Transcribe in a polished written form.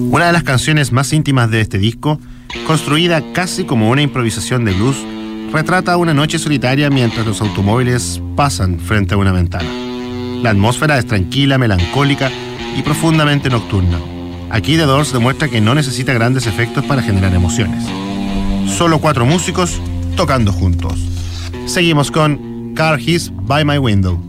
Una de las canciones más íntimas de este disco, construida casi como una improvisación de blues, retrata una noche solitaria mientras los automóviles pasan frente a una ventana. La atmósfera es tranquila, melancólica y profundamente nocturna. Aquí The Doors demuestra que no necesita grandes efectos para generar emociones. Solo 4 músicos tocando juntos. Seguimos con Car Keys by My Window.